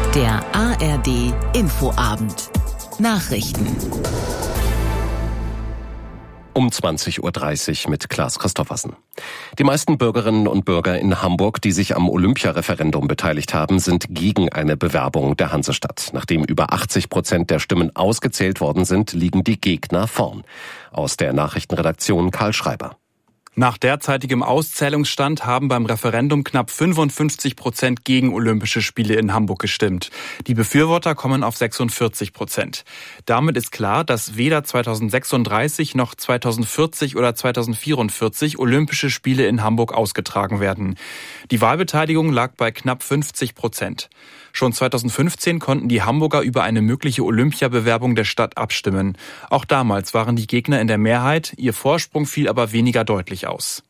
Der ARD Infoabend. Nachrichten. Um 20.30 Uhr mit Klaas Christoffersen. Die meisten Bürgerinnen und Bürger in Hamburg, die sich am Olympiareferendum beteiligt haben, sind gegen eine Bewerbung der Hansestadt. Nachdem über 80% der Stimmen ausgezählt worden sind, liegen die Gegner vorn. Aus der Nachrichtenredaktion Karl Schreiber. Nach derzeitigem Auszählungsstand haben beim Referendum knapp 55% gegen Olympische Spiele in Hamburg gestimmt. Die Befürworter kommen auf 46%. Damit ist klar, dass weder 2036 noch 2040 oder 2044 Olympische Spiele in Hamburg ausgetragen werden. Die Wahlbeteiligung lag bei knapp 50%. Schon 2015 konnten die Hamburger über eine mögliche Olympiabewerbung der Stadt abstimmen. Auch damals waren die Gegner in der Mehrheit, ihr Vorsprung fiel aber weniger deutlich aus.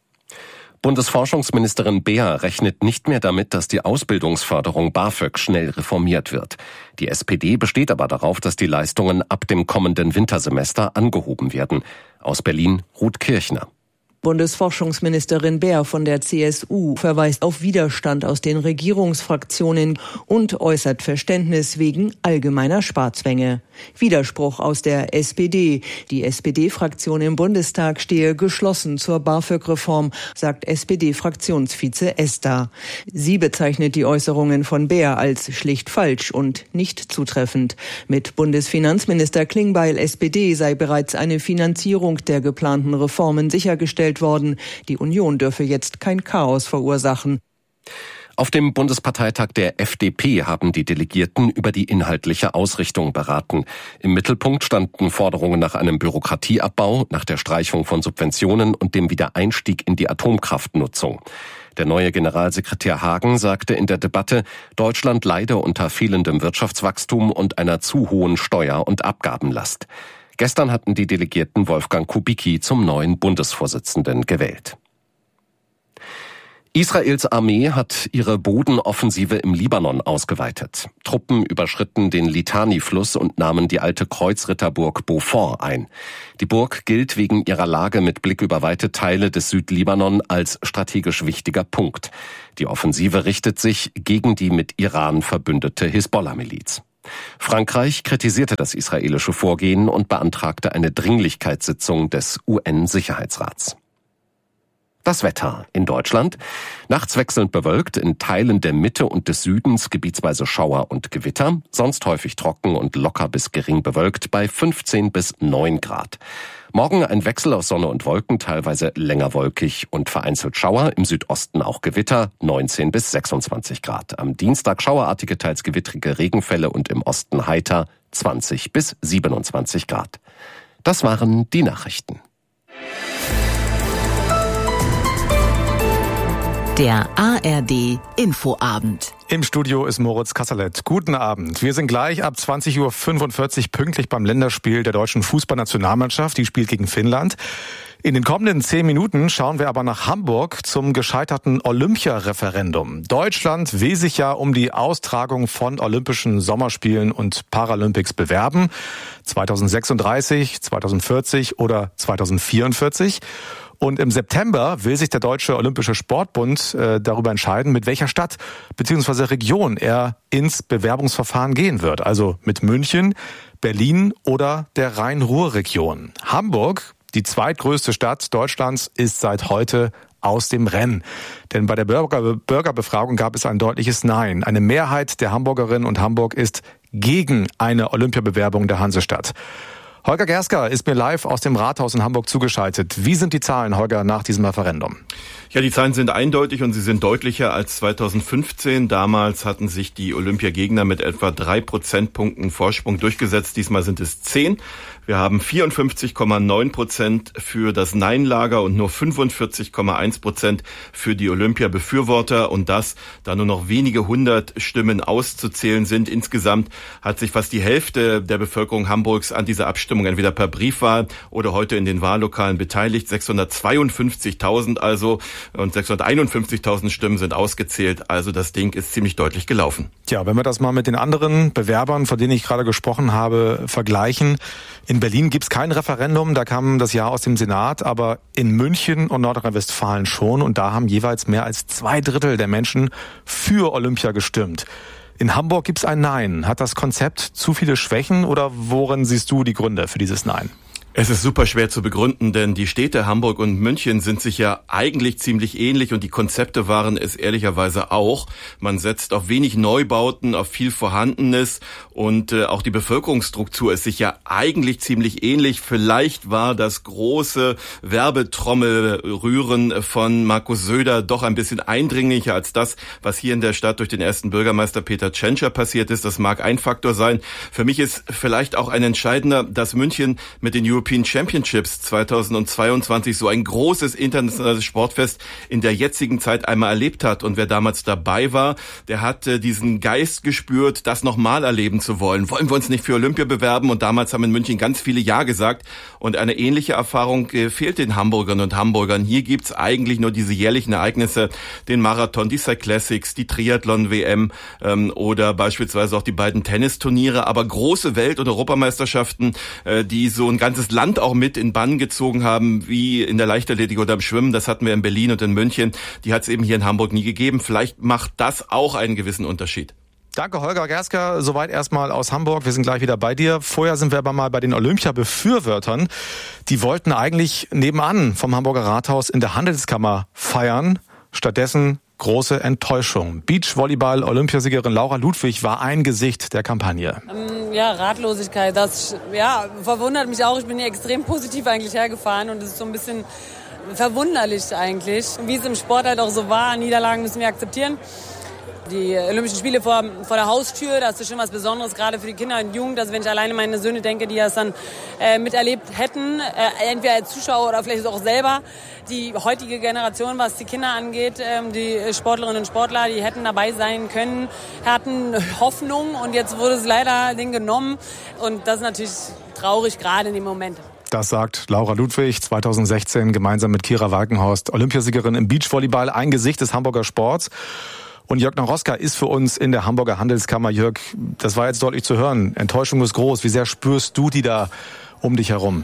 Bundesforschungsministerin Beer rechnet nicht mehr damit, dass die Ausbildungsförderung BAföG schnell reformiert wird. Die SPD besteht aber darauf, dass die Leistungen ab dem kommenden Wintersemester angehoben werden. Aus Berlin Ruth Kirchner. Bundesforschungsministerin Beer von der CSU verweist auf Widerstand aus den Regierungsfraktionen und äußert Verständnis wegen allgemeiner Sparzwänge. Widerspruch aus der SPD. Die SPD-Fraktion im Bundestag stehe geschlossen zur BAföG-Reform, sagt SPD-Fraktionsvize Ester. Sie bezeichnet die Äußerungen von Beer als schlicht falsch und nicht zutreffend. Mit Bundesfinanzminister Klingbeil SPD sei bereits eine Finanzierung der geplanten Reformen sichergestellt worden. Die Union dürfe jetzt kein Chaos verursachen. Auf dem Bundesparteitag der FDP haben die Delegierten über die inhaltliche Ausrichtung beraten. Im Mittelpunkt standen Forderungen nach einem Bürokratieabbau, nach der Streichung von Subventionen und dem Wiedereinstieg in die Atomkraftnutzung. Der neue Generalsekretär Hagen sagte in der Debatte, Deutschland leide unter fehlendem Wirtschaftswachstum und einer zu hohen Steuer- und Abgabenlast. Gestern hatten die Delegierten Wolfgang Kubicki zum neuen Bundesvorsitzenden gewählt. Israels Armee hat ihre Bodenoffensive im Libanon ausgeweitet. Truppen überschritten den Litani-Fluss und nahmen die alte Kreuzritterburg Beaufort ein. Die Burg gilt wegen ihrer Lage mit Blick über weite Teile des Südlibanon als strategisch wichtiger Punkt. Die Offensive richtet sich gegen die mit Iran verbündete Hisbollah-Miliz. Frankreich kritisierte das israelische Vorgehen und beantragte eine Dringlichkeitssitzung des UN-Sicherheitsrats. Das Wetter in Deutschland. Nachts wechselnd bewölkt, in Teilen der Mitte und des Südens gebietsweise Schauer und Gewitter. Sonst häufig trocken und locker bis gering bewölkt bei 15 bis 9 Grad. Morgen ein Wechsel aus Sonne und Wolken, teilweise länger wolkig und vereinzelt Schauer. Im Südosten auch Gewitter, 19 bis 26 Grad. Am Dienstag schauerartige, teils gewittrige Regenfälle und im Osten heiter, 20 bis 27 Grad. Das waren die Nachrichten. Der ARD Infoabend. Im Studio ist Moritz Kasserlet. Guten Abend. Wir sind gleich ab 20.45 Uhr pünktlich beim Länderspiel der deutschen Fußballnationalmannschaft. Die spielt gegen Finnland. In den kommenden 10 Minuten schauen wir aber nach Hamburg zum gescheiterten Olympia-Referendum. Deutschland will sich ja um die Austragung von Olympischen Sommerspielen und Paralympics bewerben. 2036, 2040 oder 2044. Und im September will sich der Deutsche Olympische Sportbund darüber entscheiden, mit welcher Stadt bzw. Region er ins Bewerbungsverfahren gehen wird. Also mit München, Berlin oder der Rhein-Ruhr-Region. Hamburg, die zweitgrößte Stadt Deutschlands, ist seit heute aus dem Rennen. Denn bei der Bürgerbefragung gab es ein deutliches Nein. Eine Mehrheit der Hamburgerinnen und Hamburg ist gegen eine Olympiabewerbung der Hansestadt. Holger Gersker ist mir live aus dem Rathaus in Hamburg zugeschaltet. Wie sind die Zahlen, Holger, nach diesem Referendum? Ja, die Zahlen sind eindeutig und sie sind deutlicher als 2015. Damals hatten sich die Olympiagegner mit etwa 3 Prozentpunkten Vorsprung durchgesetzt. Diesmal sind es 10. Wir haben 54,9% für das Nein-Lager und nur 45,1% für die Olympia-Befürworter. Und das, da nur noch wenige 100 Stimmen auszuzählen sind. Insgesamt hat sich fast die Hälfte der Bevölkerung Hamburgs an dieser Abstimmung entweder per Briefwahl oder heute in den Wahllokalen beteiligt. 652.000 also und 651.000 Stimmen sind ausgezählt. Also das Ding ist ziemlich deutlich gelaufen. Tja, wenn wir das mal mit den anderen Bewerbern, von denen ich gerade gesprochen habe, vergleichen. In Berlin gibt's kein Referendum, da kam das Ja aus dem Senat, aber in München und Nordrhein-Westfalen schon und da haben jeweils mehr als 2/3 der Menschen für Olympia gestimmt. In Hamburg gibt's ein Nein. Hat das Konzept zu viele Schwächen oder worin siehst du die Gründe für dieses Nein? Es ist super schwer zu begründen, denn die Städte Hamburg und München sind sich ja eigentlich ziemlich ähnlich und die Konzepte waren es ehrlicherweise auch. Man setzt auf wenig Neubauten, auf viel Vorhandenes und auch die Bevölkerungsstruktur ist sich ja eigentlich ziemlich ähnlich. Vielleicht war das große Werbetrommelrühren von Markus Söder doch ein bisschen eindringlicher als das, was hier in der Stadt durch den ersten Bürgermeister Peter Tschentscher passiert ist. Das mag ein Faktor sein. Für mich ist vielleicht auch ein entscheidender, dass München mit den European Championships 2022 so ein großes internationales Sportfest in der jetzigen Zeit einmal erlebt hat. Und wer damals dabei war, der hat diesen Geist gespürt, das nochmal erleben zu wollen. Wollen wir uns nicht für Olympia bewerben? Und damals haben in München ganz viele Ja gesagt. Und eine ähnliche Erfahrung fehlt den Hamburgern und Hamburgern. Hier gibt's eigentlich nur diese jährlichen Ereignisse, den Marathon, die Cyclassics, die Triathlon-WM oder beispielsweise auch die beiden Tennisturniere. Aber große Welt- und Europameisterschaften, die so ein ganzes Land auch mit in Bann gezogen haben, wie in der Leichtathletik oder im Schwimmen. Das hatten wir in Berlin und in München. Die hat es eben hier in Hamburg nie gegeben. Vielleicht macht das auch einen gewissen Unterschied. Danke, Holger Gersker. Soweit erstmal aus Hamburg. Wir sind gleich wieder bei dir. Vorher sind wir aber mal bei den Olympia-Befürwortern. Die wollten eigentlich nebenan vom Hamburger Rathaus in der Handelskammer feiern. Stattdessen große Enttäuschung. Beachvolleyball-Olympiasiegerin Laura Ludwig war ein Gesicht der Kampagne. Ja, Ratlosigkeit, das verwundert mich auch. Ich bin hier extrem positiv eigentlich hergefahren und es ist so ein bisschen verwunderlich eigentlich. Wie es im Sport halt auch so war, Niederlagen müssen wir akzeptieren. Die Olympischen Spiele vor der Haustür, das ist schon was Besonderes, gerade für die Kinder und Jugend. Also wenn ich alleine meine Söhne denke, die das dann miterlebt hätten, entweder als Zuschauer oder vielleicht auch selber. Die heutige Generation, was die Kinder angeht, die Sportlerinnen und Sportler, die hätten dabei sein können, hatten Hoffnung und jetzt wurde es leider denen genommen. Und das ist natürlich traurig, gerade in dem Moment. Das sagt Laura Ludwig, 2016 gemeinsam mit Kira Walkenhorst, Olympiasiegerin im Beachvolleyball, ein Gesicht des Hamburger Sports. Und Jörg Naroska ist für uns in der Hamburger Handelskammer. Jörg, das war jetzt deutlich zu hören. Enttäuschung ist groß. Wie sehr spürst du die da um dich herum?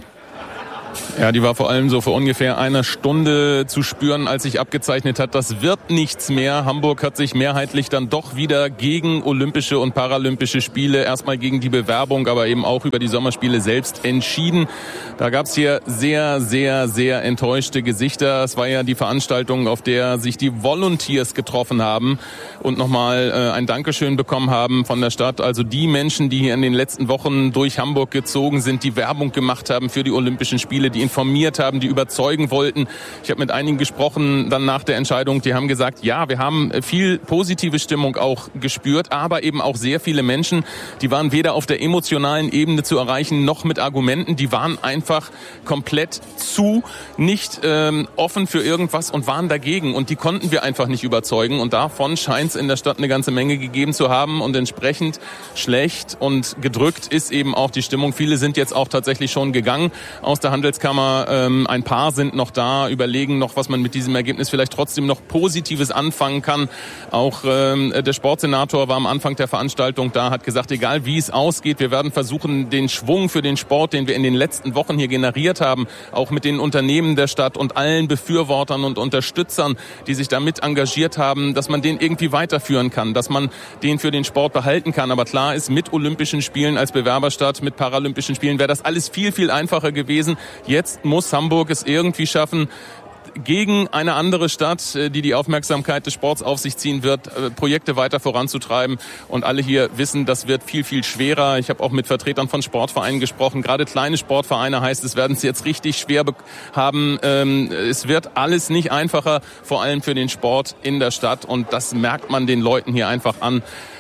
Ja, die war vor allem so vor ungefähr einer Stunde zu spüren, als sich abgezeichnet hat, das wird nichts mehr. Hamburg hat sich mehrheitlich dann doch wieder gegen Olympische und Paralympische Spiele, erstmal gegen die Bewerbung, aber eben auch über die Sommerspiele selbst entschieden. Da gab's hier sehr, sehr, sehr enttäuschte Gesichter. Es war ja die Veranstaltung, auf der sich die Volunteers getroffen haben und nochmal ein Dankeschön bekommen haben von der Stadt. Also die Menschen, die hier in den letzten Wochen durch Hamburg gezogen sind, die Werbung gemacht haben für die Olympischen Spiele, die informiert haben, die überzeugen wollten. Ich habe mit einigen gesprochen dann nach der Entscheidung, die haben gesagt, ja, wir haben viel positive Stimmung auch gespürt, aber eben auch sehr viele Menschen, die waren weder auf der emotionalen Ebene zu erreichen, noch mit Argumenten, die waren einfach komplett nicht offen für irgendwas und waren dagegen und die konnten wir einfach nicht überzeugen und davon scheint es in der Stadt eine ganze Menge gegeben zu haben und entsprechend schlecht und gedrückt ist eben auch die Stimmung. Viele sind jetzt auch tatsächlich schon gegangen aus der Handelskammer. Ein paar sind noch da, überlegen noch, was man mit diesem Ergebnis vielleicht trotzdem noch Positives anfangen kann. Auch der Sportsenator war am Anfang der Veranstaltung da, hat gesagt, egal wie es ausgeht, wir werden versuchen, den Schwung für den Sport, den wir in den letzten Wochen hier generiert haben, auch mit den Unternehmen der Stadt und allen Befürwortern und Unterstützern, die sich damit engagiert haben, dass man den irgendwie weiterführen kann, dass man den für den Sport behalten kann. Aber klar ist, mit Olympischen Spielen als Bewerberstadt, mit Paralympischen Spielen wäre das alles viel, viel einfacher gewesen. Jetzt muss Hamburg es irgendwie schaffen, gegen eine andere Stadt, die die Aufmerksamkeit des Sports auf sich ziehen wird, Projekte weiter voranzutreiben. Und alle hier wissen, das wird viel, viel schwerer. Ich habe auch mit Vertretern von Sportvereinen gesprochen. Gerade kleine Sportvereine heißt, es werden es jetzt richtig schwer haben. Es wird alles nicht einfacher, vor allem für den Sport in der Stadt. Und das merkt man den Leuten hier einfach an,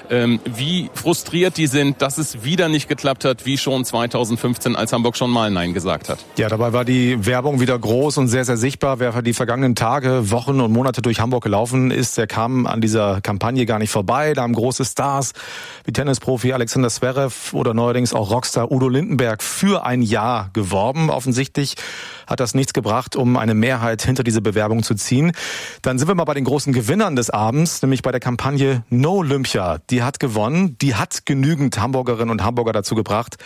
wie frustriert die sind, dass es wieder nicht geklappt hat, wie schon 2015, als Hamburg schon mal Nein gesagt hat. Ja, dabei war die Werbung wieder groß und sehr, sehr sichtbar. Wer die vergangenen Tage, Wochen und Monate durch Hamburg gelaufen ist, der kam an dieser Kampagne gar nicht vorbei. Da haben große Stars wie Tennisprofi Alexander Zverev oder neuerdings auch Rockstar Udo Lindenberg für ein Ja geworben. Offensichtlich hat das nichts gebracht, um eine Mehrheit hinter diese Bewerbung zu ziehen. Dann sind wir mal bei den großen Gewinnern des Abends, nämlich bei der Kampagne No Olympia. Die hat gewonnen, die hat genügend Hamburgerinnen und Hamburger dazu gebracht,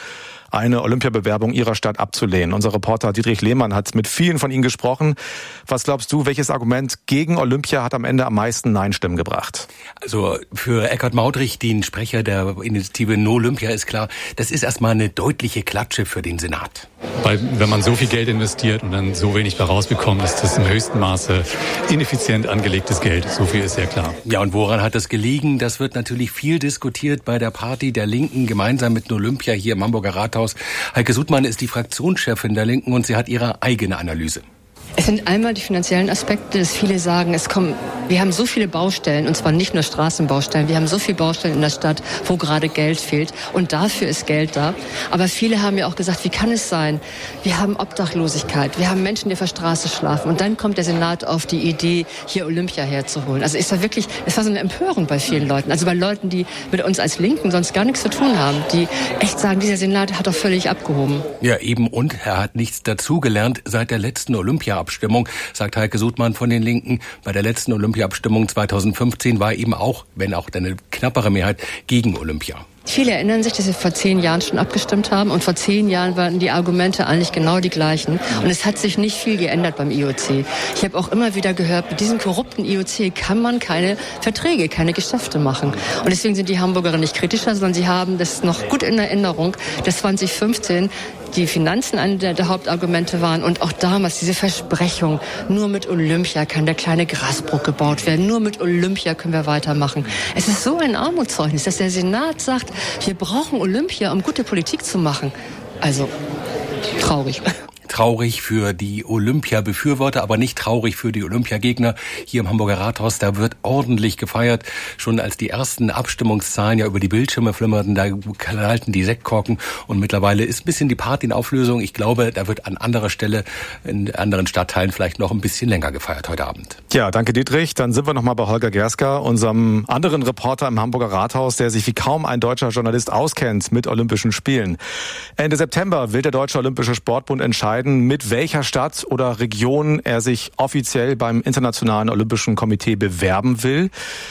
eine Olympiabewerbung ihrer Stadt abzulehnen. Unser Reporter Dietrich Lehmann hat mit vielen von ihnen gesprochen. Was glaubst du, welches Argument gegen Olympia hat am Ende am meisten Nein-Stimmen gebracht? Also für Eckhard Maudrich, den Sprecher der Initiative No Olympia, ist klar, das ist erstmal eine deutliche Klatsche für den Senat. Weil wenn man so viel Geld investiert und dann so wenig bei rausbekommt, ist das im höchsten Maße ineffizient angelegtes Geld. So viel ist ja klar. Ja, und woran hat das gelegen? Das wird natürlich viel diskutiert bei der Party der Linken gemeinsam mit Olympia hier im Hamburger Rathaus. Heike Sudmann ist die Fraktionschefin der Linken und sie hat ihre eigene Analyse. Es sind einmal die finanziellen Aspekte, dass viele sagen, wir haben so viele Baustellen, und zwar nicht nur Straßenbaustellen, wir haben so viele Baustellen in der Stadt, wo gerade Geld fehlt, und dafür ist Geld da. Aber viele haben ja auch gesagt, wie kann es sein? Wir haben Obdachlosigkeit, wir haben Menschen, die auf der Straße schlafen, und dann kommt der Senat auf die Idee, hier Olympia herzuholen. Also es war so eine Empörung bei vielen Leuten, also bei Leuten, die mit uns als Linken sonst gar nichts zu tun haben, die echt sagen, dieser Senat hat doch völlig abgehoben. Ja, eben, und er hat nichts dazugelernt seit der letzten Olympiaabstimmung, sagt Heike Sudmann von den Linken. Bei der letzten Olympiaabstimmung 2015 war eben auch, wenn auch eine knappere Mehrheit, gegen Olympia. Viele erinnern sich, dass wir vor 10 Jahren schon abgestimmt haben, und vor 10 Jahren waren die Argumente eigentlich genau die gleichen. Und es hat sich nicht viel geändert beim IOC. Ich habe auch immer wieder gehört, mit diesem korrupten IOC kann man keine Verträge, keine Geschäfte machen. Und deswegen sind die Hamburgerinnen nicht kritischer, sondern sie haben das noch gut in Erinnerung, dass 2015 die Finanzen eine der Hauptargumente waren, und auch damals diese Versprechung, nur mit Olympia kann der kleine Grasbruch gebaut werden, nur mit Olympia können wir weitermachen. Es ist so ein Armutszeugnis, dass der Senat sagt, wir brauchen Olympia, um gute Politik zu machen. Also, traurig. Traurig für die Olympia-Befürworter, aber nicht traurig für die Olympiagegner. Hier im Hamburger Rathaus, da wird ordentlich gefeiert. Schon als die ersten Abstimmungszahlen ja über die Bildschirme flimmerten, da knallten die Sektkorken, und mittlerweile ist ein bisschen die Party in Auflösung. Ich glaube, da wird an anderer Stelle, in anderen Stadtteilen vielleicht noch ein bisschen länger gefeiert heute Abend. Ja, danke Dietrich. Dann sind wir nochmal bei Holger Gersker, unserem anderen Reporter im Hamburger Rathaus, der sich wie kaum ein deutscher Journalist auskennt mit Olympischen Spielen. Ende September will der Deutsche Olympische Sportbund entscheiden, mit welcher Stadt oder Region er sich offiziell beim Internationalen Olympischen Komitee bewerben will.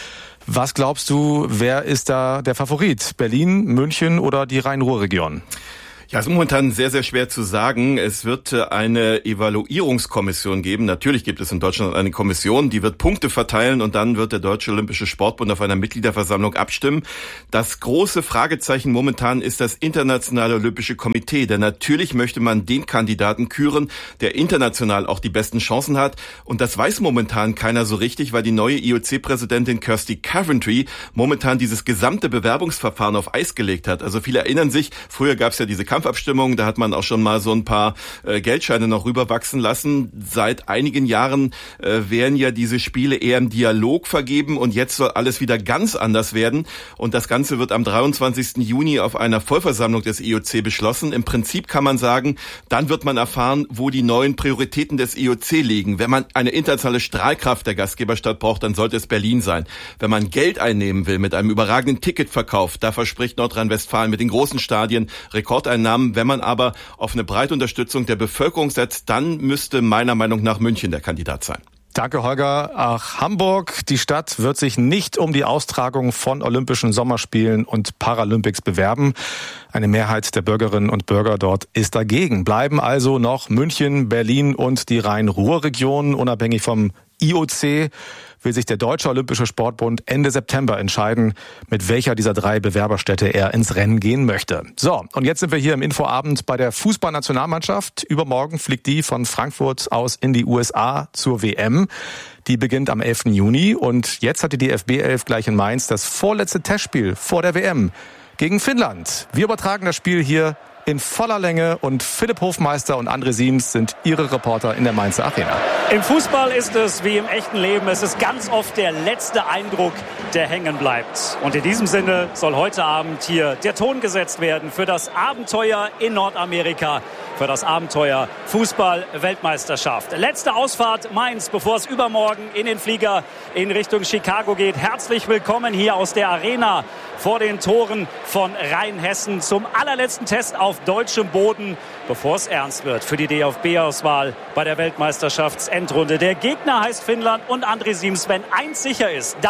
Was glaubst du, wer ist da der Favorit? Berlin, München oder die Rhein-Ruhr-Region? Ja, es ist momentan sehr, sehr schwer zu sagen. Es wird eine Evaluierungskommission geben. Natürlich gibt es in Deutschland eine Kommission, die wird Punkte verteilen, und dann wird der Deutsche Olympische Sportbund auf einer Mitgliederversammlung abstimmen. Das große Fragezeichen momentan ist das Internationale Olympische Komitee. Denn natürlich möchte man den Kandidaten küren, der international auch die besten Chancen hat. Und das weiß momentan keiner so richtig, weil die neue IOC-Präsidentin Kirsty Coventry momentan dieses gesamte Bewerbungsverfahren auf Eis gelegt hat. Also viele erinnern sich, früher gab es ja diese Kampfabstimmung, da hat man auch schon mal so ein paar Geldscheine noch rüberwachsen lassen. Seit einigen Jahren werden ja diese Spiele eher im Dialog vergeben, und jetzt soll alles wieder ganz anders werden. Und das Ganze wird am 23. Juni auf einer Vollversammlung des IOC beschlossen. Im Prinzip kann man sagen, dann wird man erfahren, wo die neuen Prioritäten des IOC liegen. Wenn man eine internationale Strahlkraft der Gastgeberstadt braucht, dann sollte es Berlin sein. Wenn man Geld einnehmen will mit einem überragenden Ticketverkauf, da verspricht Nordrhein-Westfalen mit den großen Stadien Rekordeinnahmen. Wenn man aber auf eine breite Unterstützung der Bevölkerung setzt, dann müsste meiner Meinung nach München der Kandidat sein. Danke, Holger. Ach, Hamburg, die Stadt wird sich nicht um die Austragung von Olympischen Sommerspielen und Paralympics bewerben. Eine Mehrheit der Bürgerinnen und Bürger dort ist dagegen. Bleiben also noch München, Berlin und die Rhein-Ruhr-Region. Unabhängig vom IOC will sich der Deutsche Olympische Sportbund Ende September entscheiden, mit welcher dieser 3 Bewerberstädte er ins Rennen gehen möchte. So, und jetzt sind wir hier im Infoabend bei der Fußballnationalmannschaft. Übermorgen fliegt die von Frankfurt aus in die USA zur WM. Die beginnt am 11. Juni, und jetzt hat die DFB 11 gleich in Mainz das vorletzte Testspiel vor der WM gegen Finnland. Wir übertragen das Spiel hier in voller Länge, und Philipp Hofmeister und André Siems sind Ihre Reporter in der Mainzer Arena. Im Fußball ist es wie im echten Leben. Es ist ganz oft der letzte Eindruck, der hängen bleibt. Und in diesem Sinne soll heute Abend hier der Ton gesetzt werden für das Abenteuer in Nordamerika, für das Abenteuer Fußball-Weltmeisterschaft. Letzte Ausfahrt Mainz, bevor es übermorgen in den Flieger in Richtung Chicago geht. Herzlich willkommen hier aus der Arena vor den Toren von Rheinhessen zum allerletzten Test auf deutschem Boden, bevor es ernst wird für die DFB-Auswahl bei der Weltmeisterschaftsendrunde. Der Gegner heißt Finnland, und André Siems, wenn eins sicher ist, dann,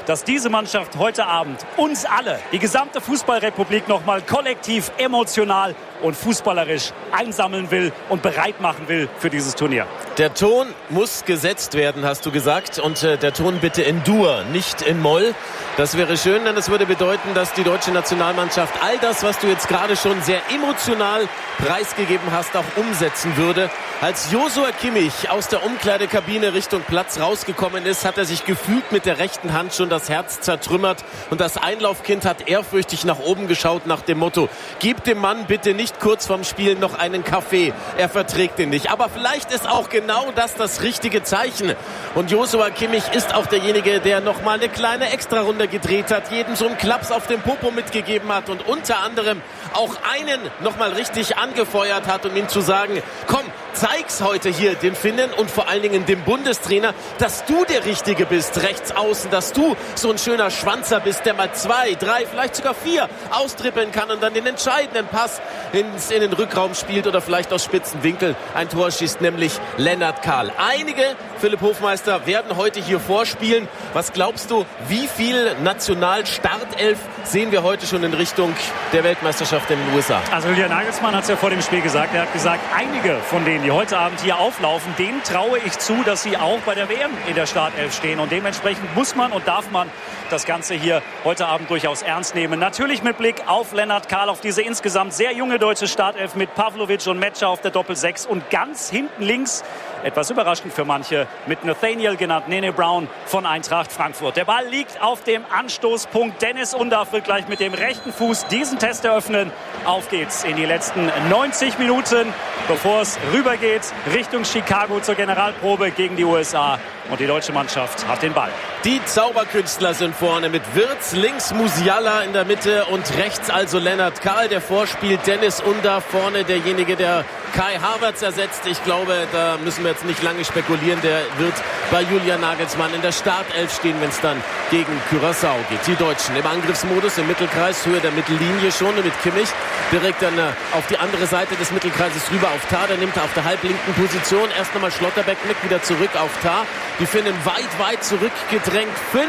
dass diese Mannschaft heute Abend uns alle, die gesamte Fußballrepublik, nochmal kollektiv, emotional und fußballerisch einsammeln will und bereit machen will für dieses Turnier. Der Ton muss gesetzt werden, hast du gesagt. Und der Ton bitte in Dur, nicht in Moll. Das wäre schön, denn das würde bedeuten, dass die deutsche Nationalmannschaft all das, was du jetzt gerade schon sehr emotional preisgegeben hast, auch umsetzen würde. Als Joshua Kimmich aus der Umkleidekabine Richtung Platz rausgekommen ist, hat er sich gefühlt mit der rechten Hand schon das Herz zertrümmert. Und das Einlaufkind hat ehrfürchtig nach oben geschaut nach dem Motto: Gib dem Mann bitte nicht kurz vorm Spiel noch einen Kaffee. Er verträgt ihn nicht. Aber vielleicht ist auch genau das richtige Zeichen. Und Joshua Kimmich ist auch derjenige, der nochmal eine kleine Extrarunde gedreht hat, jedem so einen Klaps auf den Popo mitgegeben hat und unter anderem auch einen nochmal richtig angefeuert hat, um ihm zu sagen: Komm, zeig's heute hier den Finnen und vor allen Dingen dem Bundestrainer, dass du der Richtige bist, rechts außen, dass du so ein schöner Schwanzer bist, der mal 2, 3, vielleicht sogar 4 austrippeln kann und dann den entscheidenden Pass in den Rückraum spielt oder vielleicht aus spitzen Winkel ein Tor schießt, nämlich Lennart Kahl. Einige, Philipp Hofmeister, werden heute hier vorspielen. Was glaubst du, wie viel Nationalstartelf sehen wir heute schon in Richtung der Weltmeisterschaft in den USA? Also Julian Nagelsmann hat es ja vor dem Spiel gesagt. Er hat gesagt, einige von denen, die heute Abend hier auflaufen, denen traue ich zu, dass sie auch bei der WM in der Startelf stehen. Und dementsprechend muss man und darf man das Ganze hier heute Abend durchaus ernst nehmen. Natürlich mit Blick auf Lennart Kahl, auf diese insgesamt sehr junge deutsche Startelf mit Pavlovic und Metscher auf der Doppel-6 und ganz hinten links, etwas überraschend für manche, mit Nathaniel genannt, Nene Brown von Eintracht Frankfurt. Der Ball liegt auf dem Anstoßpunkt. Dennis Undaff wird gleich mit dem rechten Fuß diesen Test eröffnen. Auf geht's in die letzten 90 Minuten, bevor es rübergeht Richtung Chicago zur Generalprobe gegen die USA. Und die deutsche Mannschaft hat den Ball. Die Zauberkünstler sind vorne mit Wirtz, links Musiala in der Mitte und rechts also Lennart Kahl, der vorspielt. Dennis Undaff vorne, derjenige, der Kai Havertz ersetzt. Ich glaube, da müssen wir jetzt nicht lange spekulieren. Der wird bei Julian Nagelsmann in der Startelf stehen, wenn es dann gegen Curaçao geht. Die Deutschen im Angriffsmodus, im Mittelkreis, Höhe der Mittellinie schon mit Kimmich. Direkt dann auf die andere Seite des Mittelkreises rüber auf Tah. Der nimmt auf der halblinken Position erst nochmal Schlotterbeck mit, wieder zurück auf Tah. Die Finnen weit zurückgedrängt.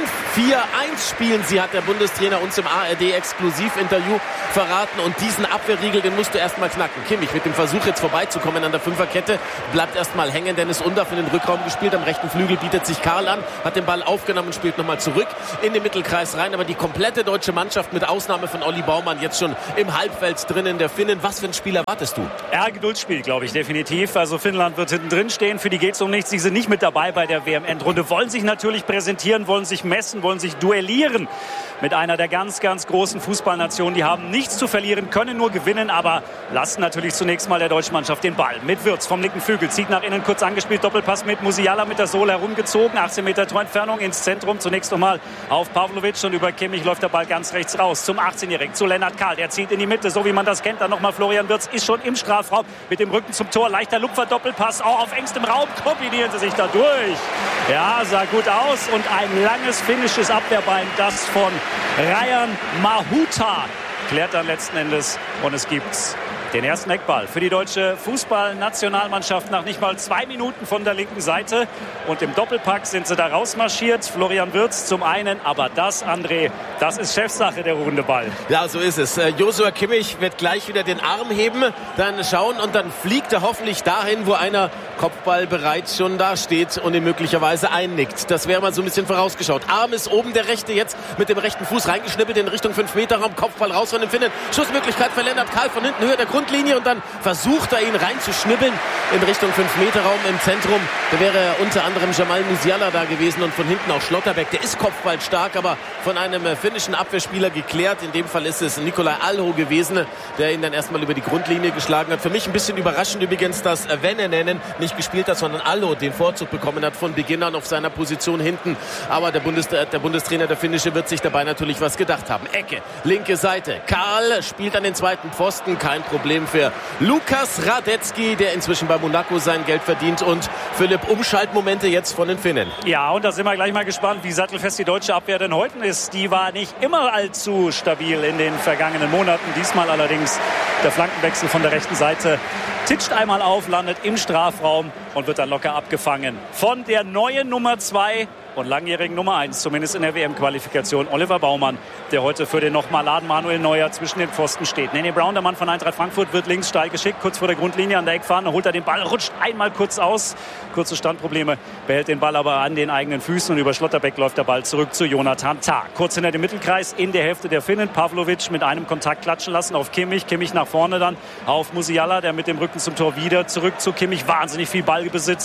5-4-1 spielen sie, hat der Bundestrainer uns im ARD-Exklusivinterview verraten. Und diesen Abwehrriegel, den musst du erstmal knacken. Kimmich mit dem Versuch jetzt vorbeizukommen an der Fünferkette, bleibt erstmal hängen. Dennis Undaff in den Rückraum gespielt. Am rechten Flügel bietet sich Kahl an, hat den Ball aufgenommen und spielt nochmal zurück in den Mittelkreis rein. Aber die komplette deutsche Mannschaft mit Ausnahme von Olli Baumann jetzt schon im Halbfeld drinnen der Finnen. Was für ein Spiel erwartest du? Ja, Geduldsspiel, glaube ich, definitiv. Also Finnland wird hinten drin stehen. Für die geht es um nichts. Sie sind nicht mit dabei bei der WM-Endrunde. Wollen sich natürlich präsentieren, wollen sich messen, wollen sich duellieren mit einer der ganz großen Fußballnationen. Die haben nichts zu verlieren, können nur gewinnen, aber lassen natürlich zunächst mal der deutschen Mannschaft den Ball. Mit Wirtz vom linken Flügel, zieht nach innen, kurz angespielt, Doppelpass mit Musiala mit der Sohle herumgezogen, 18 Meter Torentfernung ins Zentrum, zunächst nochmal auf Pavlovic und über Kimmich läuft der Ball ganz rechts raus zum 18-Jährigen, zu Lennart Kahl, der zieht in die Mitte, so wie man das kennt, dann nochmal Florian Wirtz, ist schon im Strafraum, mit dem Rücken zum Tor, leichter Lupfer, Doppelpass, auch auf engstem Raum, kombinieren sie sich da durch. Ja, sah gut aus und ein langes finnisches Abwehrbein, das von Ryan Mahuta klärt dann letzten Endes und es gibt den ersten Eckball für die deutsche Fußballnationalmannschaft nach nicht mal 2 Minuten von der linken Seite. Und im Doppelpack sind sie da rausmarschiert. Florian Wirtz zum einen, aber das, André, das ist Chefsache, der ruhende Ball. Ja, so ist es. Joshua Kimmich wird gleich wieder den Arm heben, dann schauen und dann fliegt er hoffentlich dahin, wo einer Kopfball bereits schon da steht und ihn möglicherweise einnickt. Das wäre mal so ein bisschen vorausgeschaut. Arm ist oben, der rechte jetzt mit dem rechten Fuß reingeschnippelt in Richtung 5-Meter-Raum. Kopfball raus von dem Finnen. Schussmöglichkeit für Lennart Kahl von hinten, Höhe der Grundlinie und dann versucht er ihn reinzuschnibbeln in Richtung 5-Meter-Raum im Zentrum. Da wäre unter anderem Jamal Musiala da gewesen und von hinten auch Schlotterbeck. Der ist kopfballstark, aber von einem finnischen Abwehrspieler geklärt. In dem Fall ist es Nikolai Alho gewesen, der ihn dann erstmal über die Grundlinie geschlagen hat. Für mich ein bisschen überraschend übrigens, dass Venänen nicht gespielt hat, sondern Alho den Vorzug bekommen hat von Beginn an auf seiner Position hinten. Aber der Bundestrainer, der Finnische, wird sich dabei natürlich was gedacht haben. Ecke, linke Seite. Kahl spielt an den zweiten Pfosten. Kein Problem für Lukas Radetzky, der inzwischen bei Monaco sein Geld verdient. Und Philipp, Umschaltmomente jetzt von den Finnen. Ja, und da sind wir gleich mal gespannt, wie sattelfest die deutsche Abwehr denn heute ist. Die war nicht immer allzu stabil in den vergangenen Monaten. Diesmal allerdings der Flankenwechsel von der rechten Seite. titscht einmal auf, landet im Strafraum und wird dann locker abgefangen von der neuen Nummer 2 und langjährigen Nummer 1, zumindest in der WM-Qualifikation, Oliver Baumann, der heute für den Nochmaladen Manuel Neuer zwischen den Pfosten steht. Nene Brown, der Mann von Eintracht Frankfurt, wird links steil geschickt, kurz vor der Grundlinie an der Eckfahne, holt er den Ball, rutscht einmal kurz aus, kurze Standprobleme, behält den Ball aber an den eigenen Füßen und über Schlotterbeck läuft der Ball zurück zu Jonathan Tah. Kurz hinter dem Mittelkreis, in der Hälfte der Finnen, Pavlovic mit einem Kontakt klatschen lassen auf Kimmich, Kimmich nach vorne dann auf Musiala, der mit dem Rücken zum Tor wieder zurück zu Kimmich, wahnsinnig viel Ballbesitz,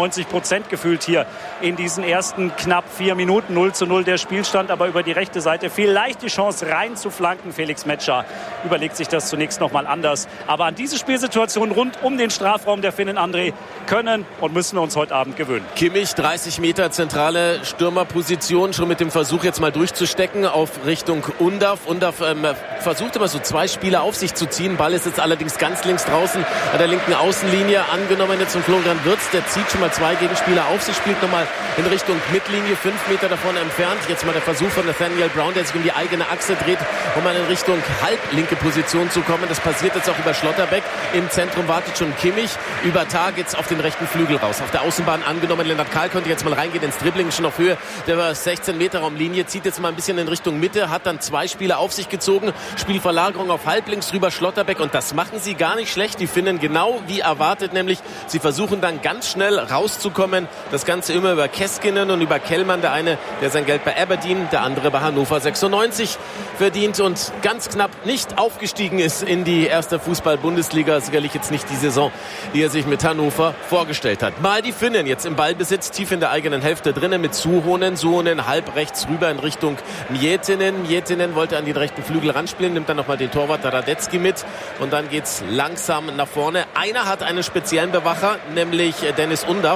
98% gefühlt hier in diesen ersten knapp 4 Minuten, 0:0 der Spielstand, aber über die rechte Seite vielleicht die Chance rein zu flanken. Felix Metscher überlegt sich das zunächst nochmal anders. Aber an diese Spielsituation rund um den Strafraum der Finnen, André, können und müssen wir uns heute Abend gewöhnen. Kimmich, 30 Meter zentrale Stürmerposition, schon mit dem Versuch jetzt mal durchzustecken auf Richtung Undav. Undav versucht immer so 2 Spieler auf sich zu ziehen. Ball ist jetzt allerdings ganz links draußen an der linken Außenlinie. Angenommen jetzt von Florian Wirtz, der zieht schon mal 2 Gegenspieler auf sich, spielt nochmal in Richtung Mittellinie, 5 Meter davon entfernt. Jetzt mal der Versuch von Nathaniel Brown, der sich um die eigene Achse dreht, um mal in Richtung halblinke Position zu kommen. Das passiert jetzt auch über Schlotterbeck. Im Zentrum wartet schon Kimmich. Über Tag geht's auf den rechten Flügel raus. Auf der Außenbahn angenommen. Lennart Kahl könnte jetzt mal reingehen ins Dribbling, schon auf Höhe der 16-Meter-Raumlinie. Zieht jetzt mal ein bisschen in Richtung Mitte, hat dann 2 Spieler auf sich gezogen. Spielverlagerung auf halblinks rüber Schlotterbeck. Und das machen sie gar nicht schlecht. Die Finnen genau wie erwartet, nämlich sie versuchen dann ganz schnell rauszukommen. Das Ganze immer über Keskinen und über Kellmann. Der eine, der sein Geld bei Aberdeen, der andere bei Hannover 96 verdient und ganz knapp nicht aufgestiegen ist in die erste Fußball-Bundesliga. Sicherlich jetzt nicht die Saison, die er sich mit Hannover vorgestellt hat. Mal die Finnen jetzt im Ballbesitz, tief in der eigenen Hälfte drinnen mit Suhonen. Suhonen halb rechts rüber in Richtung Miettinen. Miettinen wollte an den rechten Flügel ranspielen, nimmt dann nochmal den Torwart Radetzky mit und dann geht's langsam nach vorne. Einer hat einen speziellen Bewacher, nämlich Dennis Undav.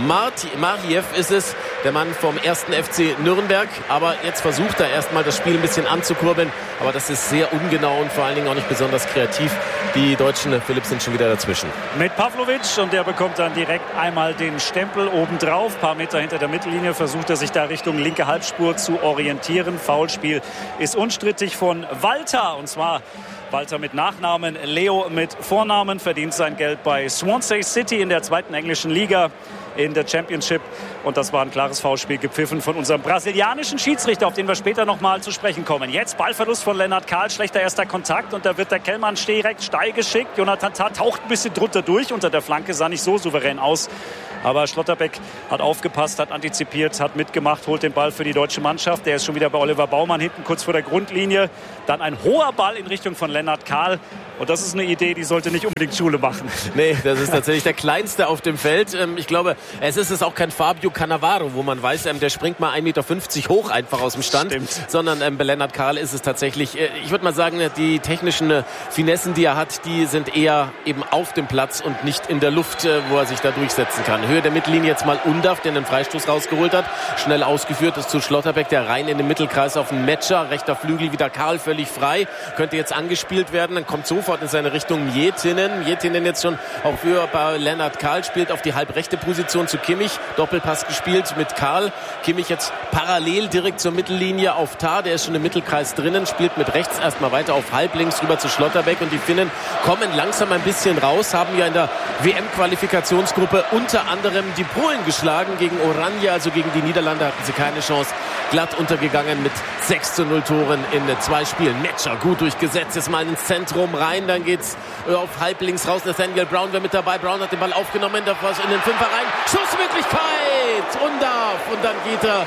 Mariev ist es, der Mann vom 1. FC Nürnberg. Aber jetzt versucht er erstmal das Spiel ein bisschen anzukurbeln. Aber das ist sehr ungenau und vor allen Dingen auch nicht besonders kreativ. Die Deutschen, Philipp, sind schon wieder dazwischen. Mit Pavlovic und der bekommt dann direkt einmal den Stempel obendrauf. Ein paar Meter hinter der Mittellinie versucht er sich da Richtung linke Halbspur zu orientieren. Foulspiel ist unstrittig von Walter, und zwar Walter mit Nachnamen, Leo mit Vornamen, verdient sein Geld bei Swansea City in der 2. englischen Liga in der Championship. Und das war ein klares Foulspiel, gepfiffen von unserem brasilianischen Schiedsrichter, auf den wir später nochmal zu sprechen kommen. Jetzt Ballverlust von Lennart Kahl, schlechter erster Kontakt und da wird der Kellmann direkt steil geschickt. Jonathan Tah taucht ein bisschen drunter durch, unter der Flanke sah nicht so souverän aus. Aber Schlotterbeck hat aufgepasst, hat antizipiert, hat mitgemacht, holt den Ball für die deutsche Mannschaft. Der ist schon wieder bei Oliver Baumann hinten kurz vor der Grundlinie. Dann ein hoher Ball in Richtung von Lennart Kahl. Und das ist eine Idee, die sollte nicht unbedingt Schule machen. Nee, das ist tatsächlich der Kleinste auf dem Feld. Ich glaube, es ist auch kein Fabio Cannavaro, wo man weiß, der springt mal 1,50 Meter hoch einfach aus dem Stand. Stimmt. Sondern bei Lennart Kahl ist es tatsächlich, ich würde mal sagen, die technischen Finessen, die er hat, die sind eher eben auf dem Platz und nicht in der Luft, wo er sich da durchsetzen kann. Höhe der Mittellinie jetzt mal Undav, der einen Freistoß rausgeholt hat. Schnell ausgeführt ist zu Schlotterbeck, der rein in den Mittelkreis auf den Metscher. Rechter Flügel wieder Kahl, völlig frei. Könnte jetzt angespielt werden, dann kommt sofort in seine Richtung Miettinen. Miettinen jetzt schon auf Höhe bei Lennart Kahl, spielt auf die halbrechte Position zu Kimmich. Doppelpass gespielt mit Kahl. Kimmich jetzt parallel direkt zur Mittellinie auf Tah. Der ist schon im Mittelkreis drinnen, spielt mit rechts erstmal weiter auf halblinks rüber zu Schlotterbeck. Und die Finnen kommen langsam ein bisschen raus, haben ja in der WM-Qualifikationsgruppe unter anderem die Polen geschlagen. Gegen Oranje, also gegen die Niederlande, hatten sie keine Chance. Glatt untergegangen mit 6:0 Toren in 2 Spielen. Metscher gut durchgesetzt, jetzt mal ins Zentrum rein, dann geht's auf halblinks raus. Nathaniel Brown wäre mit dabei. Brown hat den Ball aufgenommen, da war es in den Fünfer rein. Schussmöglichkeit! Und dann geht er.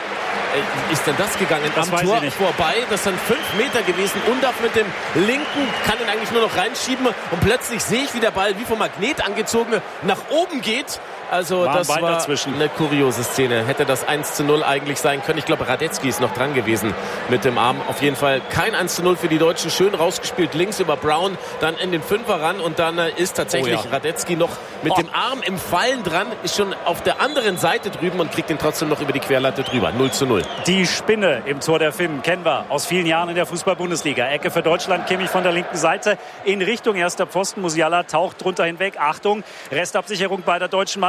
Ist denn das gegangen? Das am Tor vorbei. Das sind 5 Meter gewesen. Undav mit dem linken kann ihn eigentlich nur noch reinschieben. Und plötzlich sehe ich, wie der Ball wie vom Magnet angezogen nach oben geht. Also das war eine kuriose Szene. Hätte das 1:0 eigentlich sein können. Ich glaube, Radetzky ist noch dran gewesen mit dem Arm. Auf jeden Fall kein 1:0 für die Deutschen. Schön rausgespielt, links über Brown, dann in den Fünfer ran. Und dann ist tatsächlich Radetzky noch mit dem Arm im Fallen dran. Ist schon auf der anderen Seite drüben und kriegt ihn trotzdem noch über die Querlatte drüber. 0:0. Die Spinne im Tor der Finnen kennen wir aus vielen Jahren in der Fußball-Bundesliga. Ecke für Deutschland, Kimmich von der linken Seite in Richtung erster Pfosten. Musiala taucht drunter hinweg. Achtung, Restabsicherung bei der deutschen Mannschaft.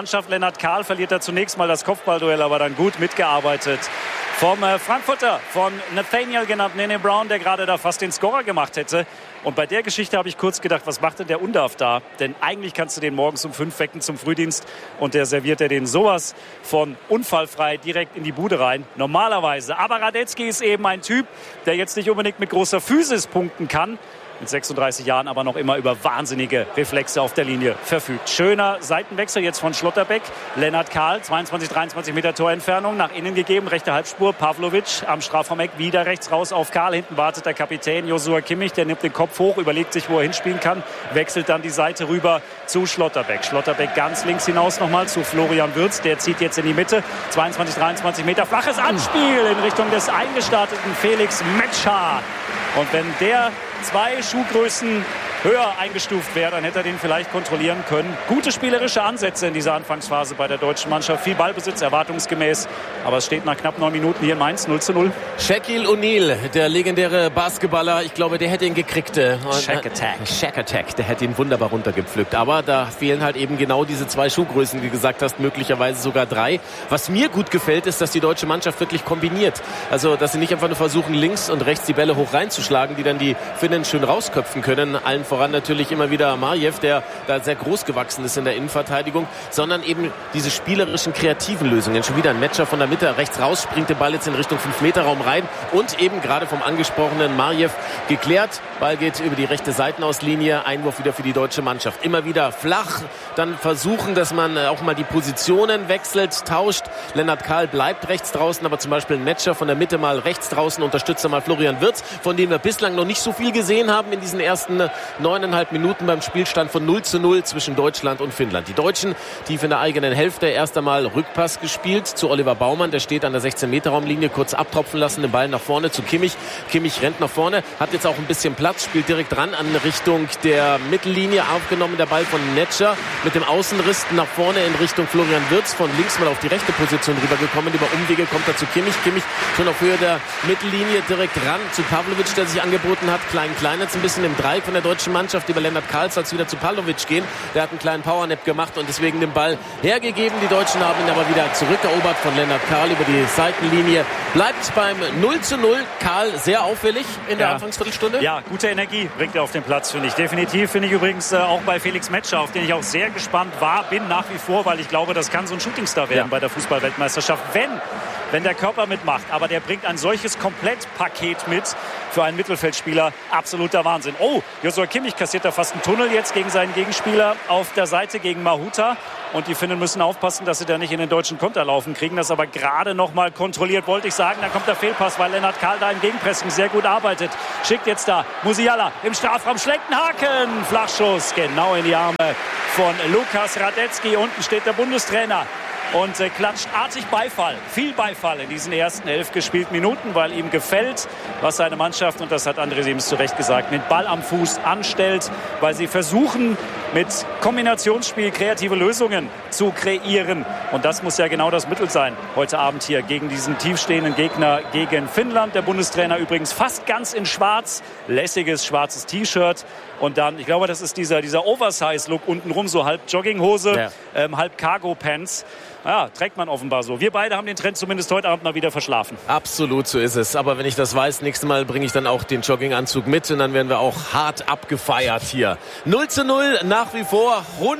Mannschaft. Lennart Kahl verliert da zunächst mal das Kopfballduell, aber dann gut mitgearbeitet vom Frankfurter, von Nathaniel genannt, Nene Brown, der gerade da fast den Scorer gemacht hätte. Und bei der Geschichte habe ich kurz gedacht, was macht denn der Undarf da? Denn eigentlich kannst du den morgens um 5 wecken zum Frühdienst und der serviert er den sowas von unfallfrei direkt in die Bude rein. Normalerweise. Aber Radetzky ist eben ein Typ, der jetzt nicht unbedingt mit großer Physis punkten kann. Mit 36 Jahren aber noch immer über wahnsinnige Reflexe auf der Linie verfügt. Schöner Seitenwechsel jetzt von Schlotterbeck. Lennart Kahl, 22, 23 Meter Torentfernung, nach innen gegeben, rechte Halbspur. Pavlovic am Strafraumeck, wieder rechts raus auf Kahl. Hinten wartet der Kapitän Joshua Kimmich, der nimmt den Kopf hoch, überlegt sich, wo er hinspielen kann, wechselt dann die Seite rüber zu Schlotterbeck. Schlotterbeck ganz links hinaus nochmal zu Florian Wirtz, der zieht jetzt in die Mitte. 22, 23 Meter, flaches Anspiel in Richtung des eingestarteten Felix Metscher. Und wenn der 2 Schuhgrößen höher eingestuft wäre, dann hätte er den vielleicht kontrollieren können. Gute spielerische Ansätze in dieser Anfangsphase bei der deutschen Mannschaft. Viel Ballbesitz, erwartungsgemäß. Aber es steht nach knapp 9 Minuten hier in Mainz 0:0. Shaquille O'Neal, der legendäre Basketballer, ich glaube, der hätte ihn gekriegt. Shaq Attack, der hätte ihn wunderbar runtergepflückt. Aber da fehlen halt eben genau diese 2 Schuhgrößen, wie du gesagt hast, möglicherweise sogar 3. Was mir gut gefällt, ist, dass die deutsche Mannschaft wirklich kombiniert. Also, dass sie nicht einfach nur versuchen, links und rechts die Bälle hoch reinzuschlagen, die dann die Finnen schön rausköpfen können. Allen voran natürlich immer wieder Marjew, der da sehr groß gewachsen ist in der Innenverteidigung, sondern eben diese spielerischen, kreativen Lösungen. Schon wieder ein Matcher von der Mitte, rechts raus, springt der Ball jetzt in Richtung 5-Meter-Raum rein und eben gerade vom angesprochenen Marjew geklärt. Ball geht über die rechte Seitenauslinie, Einwurf wieder für die deutsche Mannschaft. Immer wieder flach, dann versuchen, dass man auch mal die Positionen wechselt, tauscht. Lennart Kahl bleibt rechts draußen, aber zum Beispiel ein Matcher von der Mitte mal rechts draußen, unterstützt mal Florian Wirtz, von dem wir bislang noch nicht so viel gesehen haben in diesen ersten 9,5 Minuten beim Spielstand von 0:0 zwischen Deutschland und Finnland. Die Deutschen tief in der eigenen Hälfte, erst einmal Rückpass gespielt zu Oliver Baumann, der steht an der 16-Meter-Raumlinie, kurz abtropfen lassen, den Ball nach vorne zu Kimmich. Kimmich rennt nach vorne, hat jetzt auch ein bisschen Platz, spielt direkt dran an Richtung der Mittellinie, aufgenommen der Ball von Netscher mit dem Außenriss nach vorne in Richtung Florian Wirtz, von links mal auf die rechte Position rübergekommen, über Umwege kommt er zu Kimmich, Kimmich schon auf Höhe der Mittellinie direkt ran zu Pavlovic, der sich angeboten hat, klein jetzt ein bisschen im Dreieck von der deutschen Mannschaft, über Lennart Kahl soll es wieder zu Pavlovic gehen, der hat einen kleinen Powernap gemacht und deswegen den Ball hergegeben, die Deutschen haben ihn aber wieder zurückerobert von Lennart Kahl über die Seitenlinie, bleibt beim 0:0, Kahl sehr auffällig in der Anfangsviertelstunde. Ja, gute Energie bringt er auf den Platz, finde ich. Definitiv, finde ich übrigens auch bei Felix Metscher, auf den ich auch sehr gespannt bin nach wie vor, weil ich glaube, das kann so ein Shootingstar werden bei der Fußball-Weltmeisterschaft, wenn der Körper mitmacht. Aber der bringt ein solches Komplettpaket mit für einen Mittelfeldspieler. Absoluter Wahnsinn. Oh, Joshua Kimmich kassiert da fast einen Tunnel jetzt gegen seinen Gegenspieler auf der Seite gegen Mahuta. Und die Finnen müssen aufpassen, dass sie da nicht in den deutschen Konter laufen, kriegen das aber gerade noch mal kontrolliert, wollte ich sagen. Da kommt der Fehlpass, weil Lennart Kahl da im Gegenpressing sehr gut arbeitet. Schickt jetzt da Musiala im Strafraum, schlägt einen Haken. Flachschuss genau in die Arme von Lukas Radetzky. Unten steht der Bundestrainer und klatscht artig Beifall, viel Beifall in diesen ersten 11 gespielten Minuten, weil ihm gefällt, was seine Mannschaft, und das hat André Siemens zu Recht gesagt, mit Ball am Fuß anstellt, weil sie versuchen, mit Kombinationsspiel kreative Lösungen zu kreieren. Und das muss ja genau das Mittel sein, heute Abend hier gegen diesen tiefstehenden Gegner, gegen Finnland. Der Bundestrainer übrigens fast ganz in schwarz, lässiges schwarzes T-Shirt. Und dann, ich glaube, das ist dieser Oversize-Look untenrum, so halb Jogginghose, halb Cargo-Pants. Ja, trägt man offenbar so. Wir beide haben den Trend zumindest heute Abend mal wieder verschlafen. Absolut, so ist es. Aber wenn ich das weiß, nächstes Mal bringe ich dann auch den Jogginganzug mit und dann werden wir auch hart abgefeiert hier. 0:0 nach wie vor.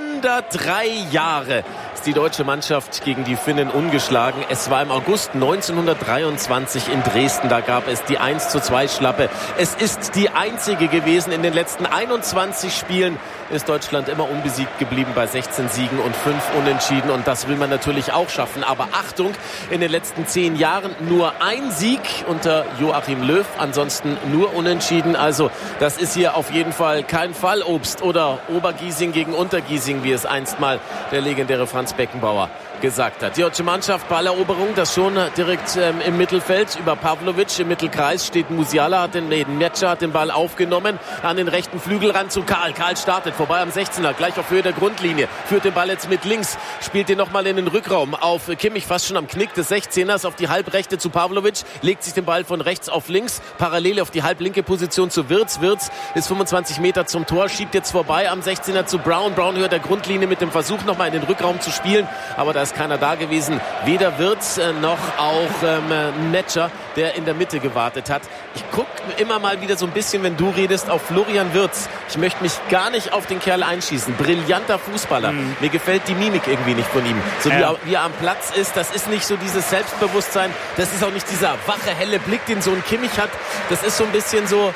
103 Jahre ist die deutsche Mannschaft gegen die Finnen ungeschlagen. Es war im August 1923 in Dresden. Da gab es die 1:2 Schlappe. Es ist die einzige gewesen. In den letzten 21 Spielen ist Deutschland immer unbesiegt geblieben bei 16 Siegen und 5 Unentschieden. Und das will man natürlich auch schaffen. Aber Achtung, in den letzten 10 Jahren nur ein Sieg unter Joachim Löw. Ansonsten nur Unentschieden. Also das ist hier auf jeden Fall kein Fallobst oder Obergiesing gegen Untergiesing, wie es einst mal der legendäre Franz Beckenbauer gesagt hat. Die deutsche Mannschaft, Balleroberung, das schon direkt im Mittelfeld über Pavlovic. Im Mittelkreis steht Musiala, Metscher hat den Ball aufgenommen, an den rechten Flügel ran zu Karl. Karl startet vorbei am 16er, gleich auf Höhe der Grundlinie, führt den Ball jetzt mit links, spielt den nochmal in den Rückraum auf Kimmich, fast schon am Knick des 16ers, auf die Halbrechte zu Pavlovic, legt sich den Ball von rechts auf links, parallel auf die halblinke Position zu Wirtz. Wirtz ist 25 Meter zum Tor, schiebt jetzt vorbei am 16er zu Brown. Brown hört der Grundlinie mit dem Versuch nochmal in den Rückraum zu spielen, aber da ist keiner da gewesen. Weder Wirtz noch auch Metscher, der in der Mitte gewartet hat. Ich gucke immer mal wieder so ein bisschen, wenn du redest, auf Florian Wirtz. Ich möchte mich gar nicht auf den Kerl einschießen. Brillanter Fußballer. Mir gefällt die Mimik irgendwie nicht von ihm. So wie er am Platz ist, das ist nicht so dieses Selbstbewusstsein. Das ist auch nicht dieser wache, helle Blick, den so ein Kimmich hat. Das ist so ein bisschen so,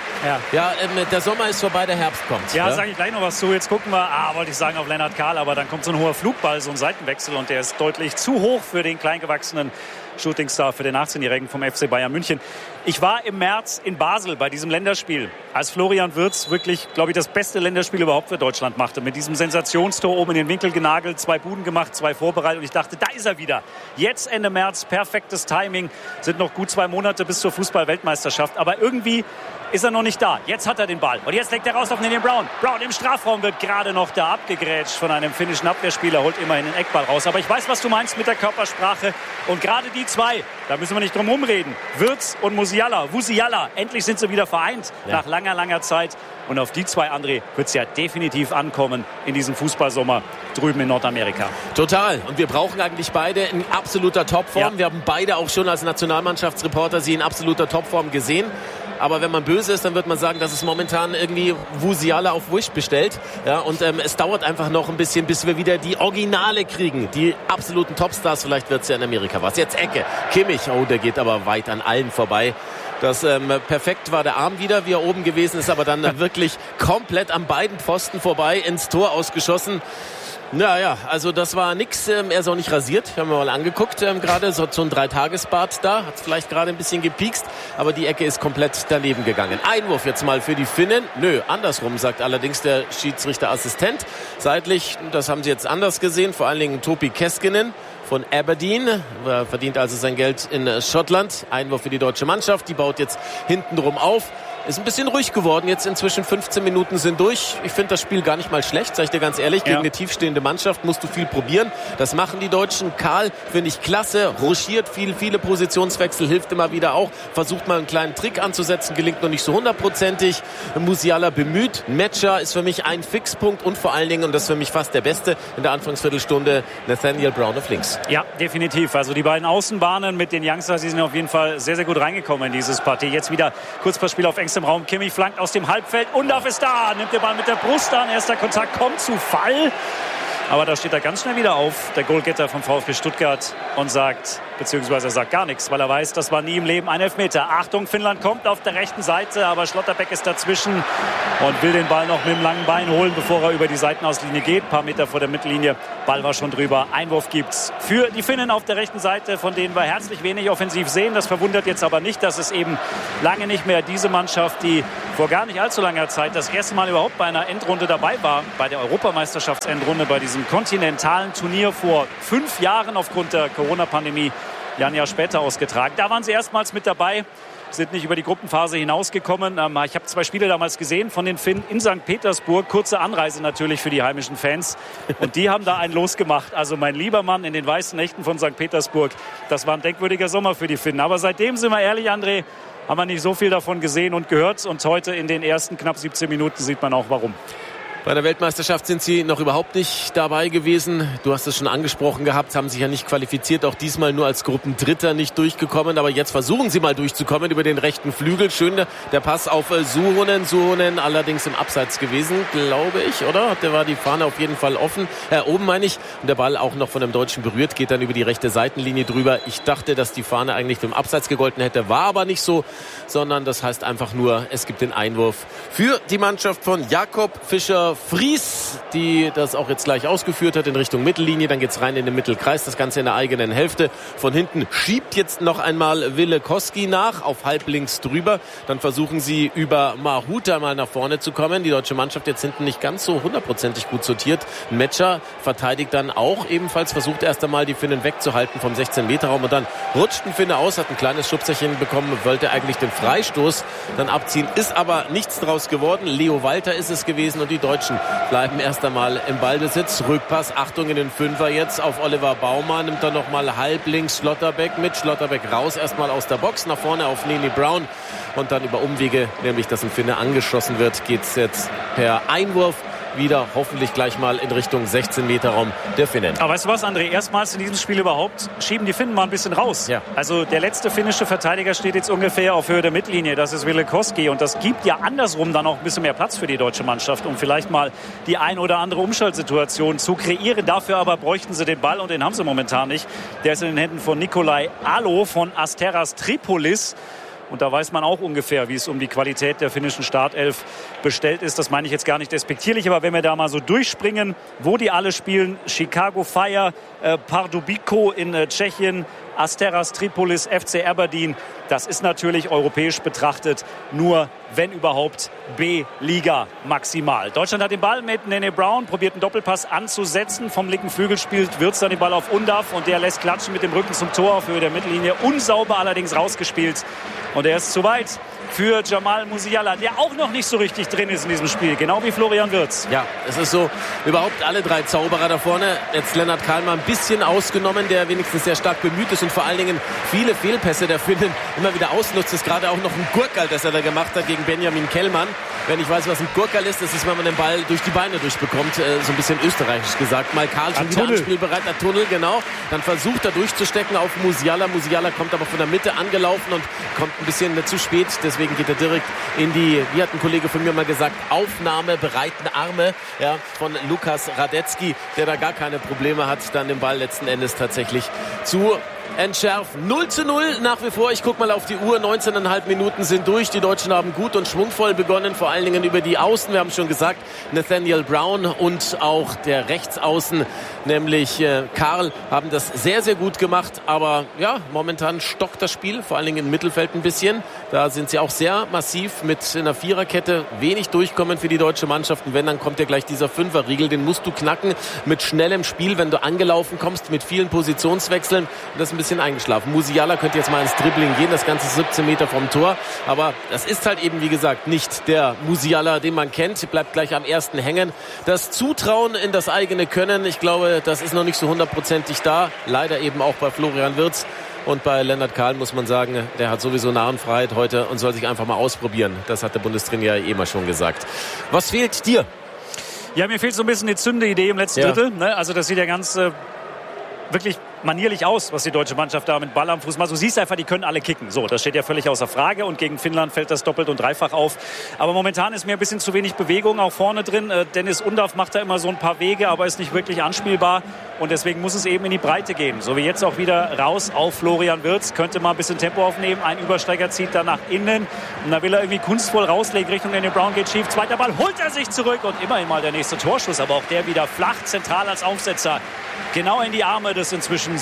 der Sommer ist vorbei, der Herbst kommt. Ja, sage ich gleich noch was zu. Jetzt gucken wir, wollte ich sagen, auf Lennart Karl, aber dann kommt so ein hoher Flugball, so ein Seitenwechsel und der ist deutlich zu hoch für den kleingewachsenen Shootingstar, für den 18-Jährigen vom FC Bayern München. Ich war im März in Basel bei diesem Länderspiel, als Florian Wirtz wirklich, glaube ich, das beste Länderspiel überhaupt für Deutschland machte. Mit diesem Sensationstor oben in den Winkel genagelt, 2 Buden gemacht, 2 vorbereitet und ich dachte, da ist er wieder. Jetzt Ende März, perfektes Timing, sind noch gut 2 Monate bis zur Fußball-Weltmeisterschaft, aber irgendwie ist er noch nicht da. Jetzt hat er den Ball. Und jetzt legt er raus auf den Brown. Brown im Strafraum wird gerade noch da abgegrätscht von einem finnischen Abwehrspieler, holt immerhin den Eckball raus. Aber ich weiß, was du meinst mit der Körpersprache. Und gerade die 2, da müssen wir nicht drum rumreden. Wirtz und Musiala. Endlich sind sie wieder vereint nach langer, langer Zeit. Und auf die 2, André, wird es ja definitiv ankommen in diesem Fußballsommer drüben in Nordamerika. Total. Und wir brauchen eigentlich beide in absoluter Topform. Ja. Wir haben beide auch schon als Nationalmannschaftsreporter sie in absoluter Topform gesehen. Aber wenn man böse ist, dann wird man sagen, dass es momentan irgendwie Musiala auf Wish bestellt. Ja, und es dauert einfach noch ein bisschen, bis wir wieder die Originale kriegen. Die absoluten Topstars. Vielleicht wird es ja in Amerika was. Jetzt Ecke. Kimmich. Oh, der geht aber weit an allen vorbei. Das perfekt war der Arm wieder, wie er oben gewesen ist, aber dann wirklich komplett an beiden Pfosten vorbei ins Tor ausgeschossen. Naja, also das war nix. Er ist auch nicht rasiert. Ich habe mir mal angeguckt gerade. So ein 3-Tages-Bart da. Hat vielleicht gerade ein bisschen gepiekst. Aber die Ecke ist komplett daneben gegangen. Einwurf jetzt mal für die Finnen. Nö, andersrum, sagt allerdings der Schiedsrichterassistent. Seitlich, das haben sie jetzt anders gesehen. Vor allen Dingen Topi Keskinen von Aberdeen. Verdient also sein Geld in Schottland. Einwurf für die deutsche Mannschaft. Die baut jetzt hintenrum auf. Ist ein bisschen ruhig geworden. Jetzt inzwischen 15 Minuten sind durch. Ich finde das Spiel gar nicht mal schlecht, sag ich dir ganz ehrlich. Gegen eine tiefstehende Mannschaft musst du viel probieren. Das machen die Deutschen. Karl finde ich klasse. Ruschiert viele Positionswechsel, hilft immer wieder auch. Versucht mal einen kleinen Trick anzusetzen, gelingt noch nicht so 100%ig. Musiala bemüht. Metscher ist für mich ein Fixpunkt und vor allen Dingen, und das ist für mich fast der Beste in der Anfangsviertelstunde, Nathaniel Brown auf links. Ja, definitiv. Also die beiden Außenbahnen mit den Youngsters, die sind auf jeden Fall sehr, sehr gut reingekommen in dieses Partie. Jetzt wieder Kurzpassspiel auf engstem Raum. Kimmich flankt aus dem Halbfeld. Undorf ist da. Nimmt den Ball mit der Brust an. Erster Kontakt kommt zu Fall. Aber da steht er ganz schnell wieder auf, der Goalgetter vom VfB Stuttgart, und sagt gar nichts, weil er weiß, das war nie im Leben ein Elfmeter. Achtung, Finnland kommt auf der rechten Seite, aber Schlotterbeck ist dazwischen und will den Ball noch mit dem langen Bein holen, bevor er über die Seitenauslinie geht. Ein paar Meter vor der Mittellinie, Ball war schon drüber. Einwurf gibt's für die Finnen auf der rechten Seite, von denen wir herzlich wenig offensiv sehen. Das verwundert jetzt aber nicht, dass es eben lange nicht mehr diese Mannschaft, die vor gar nicht allzu langer Zeit das erste Mal überhaupt bei einer Endrunde dabei war, bei der Europameisterschaftsendrunde, bei diesem kontinentalen Turnier vor 5 Jahren aufgrund der Corona-Pandemie, ja ein Jahr später ausgetragen. Da waren sie erstmals mit dabei, sind nicht über die Gruppenphase hinausgekommen. Ich habe 2 Spiele damals gesehen von den Finnen in St. Petersburg. Kurze Anreise natürlich für die heimischen Fans. Und die haben da einen losgemacht. Also mein lieber Mann in den weißen Nächten von St. Petersburg. Das war ein denkwürdiger Sommer für die Finnen. Aber seitdem, sind wir ehrlich, André, haben wir nicht so viel davon gesehen und gehört. Und heute in den ersten knapp 17 Minuten sieht man auch, warum. Bei der Weltmeisterschaft sind sie noch überhaupt nicht dabei gewesen. Du hast es schon angesprochen gehabt, haben sich ja nicht qualifiziert, auch diesmal nur als Gruppendritter nicht durchgekommen. Aber jetzt versuchen sie mal durchzukommen über den rechten Flügel. Schön der Pass auf Suhonen. Suhonen allerdings im Abseits gewesen, glaube ich, oder? Der war die Fahne auf jeden Fall offen. Oben meine ich. Und der Ball auch noch von einem Deutschen berührt, geht dann über die rechte Seitenlinie drüber. Ich dachte, dass die Fahne eigentlich im Abseits gegolten hätte. War aber nicht so, sondern das heißt einfach nur, es gibt den Einwurf für die Mannschaft von Jakob Fischer Eva Fries, die das auch jetzt gleich ausgeführt hat in Richtung Mittellinie. Dann geht's rein in den Mittelkreis, das Ganze in der eigenen Hälfte. Von hinten schiebt jetzt noch einmal Wille Koski nach, auf halblinks drüber. Dann versuchen sie über Mahuta mal nach vorne zu kommen. Die deutsche Mannschaft jetzt hinten nicht ganz so hundertprozentig gut sortiert. Metscher verteidigt dann auch ebenfalls, versucht erst einmal die Finnen wegzuhalten vom 16-Meter-Raum. Und dann rutscht ein Finne aus, hat ein kleines Schubserchen bekommen, wollte eigentlich den Freistoß dann abziehen. Ist aber nichts draus geworden. Leo Walter ist es gewesen und die Deutschen bleiben erst einmal im Ballbesitz. Rückpass, Achtung in den Fünfer jetzt auf Oliver Baumann. Nimmt dann nochmal halblinks Schlotterbeck mit. Schlotterbeck raus erstmal aus der Box, nach vorne auf Nene Brown. Und dann über Umwege, nämlich dass ein Finne angeschossen wird, geht's jetzt per Einwurf wieder hoffentlich gleich mal in Richtung 16-Meter-Raum der Finnen. Aber weißt du was, André? Erstmals in diesem Spiel überhaupt schieben die Finnen mal ein bisschen raus. Ja. Also der letzte finnische Verteidiger steht jetzt ungefähr auf Höhe der Mittellinie. Das ist Wille Koski. Und das gibt ja andersrum dann auch ein bisschen mehr Platz für die deutsche Mannschaft, um vielleicht mal die ein oder andere Umschaltsituation zu kreieren. Dafür aber bräuchten sie den Ball und den haben sie momentan nicht. Der ist in den Händen von Nikolai Alo von Asteras Tripolis. Und da weiß man auch ungefähr, wie es um die Qualität der finnischen Startelf bestellt ist. Das meine ich jetzt gar nicht despektierlich, aber wenn wir da mal so durchspringen, wo die alle spielen, Chicago Fire, Pardubico in Tschechien, Asteras Tripolis, FC Aberdeen, das ist natürlich europäisch betrachtet nur, wenn überhaupt, B-Liga maximal. Deutschland hat den Ball mit Nene Brown, probiert einen Doppelpass anzusetzen. Vom linken Flügel spielt Wirtz dann den Ball auf Undav und der lässt klatschen mit dem Rücken zum Tor auf Höhe der Mittellinie. Unsauber allerdings rausgespielt und er ist zu weit für Jamal Musiala, der auch noch nicht so richtig drin ist in diesem Spiel, genau wie Florian Wirtz. Ja, es ist so, überhaupt alle drei Zauberer da vorne. Jetzt Lennart Kahl mal ein bisschen ausgenommen, der wenigstens sehr stark bemüht ist und vor allen Dingen viele Fehlpässe der Finnen immer wieder ausnutzt. Das ist gerade auch noch ein Gurkal, das er da gemacht hat gegen Benjamin Kellmann. Wenn ich weiß, was ein Gurkal ist, das ist, wenn man den Ball durch die Beine durchbekommt, so ein bisschen österreichisch gesagt. Mal Kahl schon wieder anspielbereit, der Tunnel, genau. Dann versucht er durchzustecken auf Musiala. Musiala kommt aber von der Mitte angelaufen und kommt ein bisschen zu spät. Deswegen geht er direkt in die, wie hat ein Kollege von mir mal gesagt, aufnahmebereiten Arme, ja, von Lukas Radetzky, der da gar keine Probleme hat, dann den Ball letzten Endes tatsächlich zu entschärfen. 0:0 nach wie vor. Ich gucke mal auf die Uhr. 19,5 Minuten sind durch. Die Deutschen haben gut und schwungvoll begonnen, vor allen Dingen über die Außen. Wir haben schon gesagt, Nathaniel Brown und auch der Rechtsaußen, nämlich Karl, haben das sehr, sehr gut gemacht. Aber ja, momentan stockt das Spiel, vor allen Dingen im Mittelfeld ein bisschen. Da sind sie auch sehr massiv mit einer Viererkette. Wenig durchkommen für die deutsche Mannschaft. Und wenn, dann kommt ja gleich dieser Fünferriegel. Den musst du knacken mit schnellem Spiel, wenn du angelaufen kommst, mit vielen Positionswechseln. Das ist ein bisschen eingeschlafen. Musiala könnte jetzt mal ins Dribbling gehen, das Ganze 17 Meter vom Tor. Aber das ist halt eben, wie gesagt, nicht der Musiala, den man kennt. Bleibt gleich am ersten hängen. Das Zutrauen in das eigene Können, ich glaube, das ist noch nicht so hundertprozentig da. Leider eben auch bei Florian Wirtz. Und bei Lennart Kahl muss man sagen, der hat sowieso Narrenfreiheit heute und soll sich einfach mal ausprobieren. Das hat der Bundestrainer ja immer schon gesagt. Was fehlt dir? Ja, mir fehlt so ein bisschen die Zünde-Idee im letzten Drittel. Ne? Also das sieht ja ganz wirklich manierlich aus, was die deutsche Mannschaft da mit Ball am Fuß macht. Du siehst einfach, die können alle kicken. So, das steht ja völlig außer Frage und gegen Finnland fällt das doppelt und dreifach auf. Aber momentan ist mir ein bisschen zu wenig Bewegung auch vorne drin. Dennis Undav macht da immer so ein paar Wege, aber ist nicht wirklich anspielbar und deswegen muss es eben in die Breite gehen. So wie jetzt auch wieder raus auf Florian Wirtz. Könnte mal ein bisschen Tempo aufnehmen. Ein Übersteiger zieht da nach innen und da will er irgendwie kunstvoll rauslegen. Richtung Danny Brown geht schief. Zweiter Ball, holt er sich zurück und immerhin mal der nächste Torschuss. Aber auch der wieder flach, zentral als Aufsetzer. Genau in die Arme des inzwischen